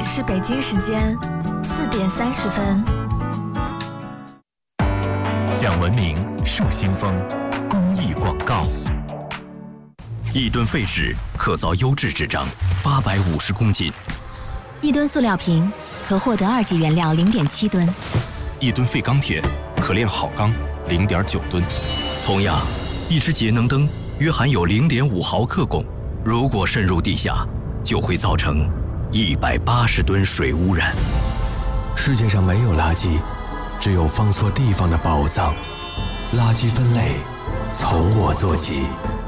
是北京时间4点30分。 讲文明树新风，公益广告。 1吨废纸可造优质纸张850公斤 ，1吨塑料瓶可获得2级原料0.7吨 ，1吨废钢铁可炼好钢0.9吨。同样，一只节能灯约含有0.5毫克汞，如果渗入地下，就会造成180吨水污染。 世界上没有垃圾，只有放错地方的宝藏。垃圾分类从我做起。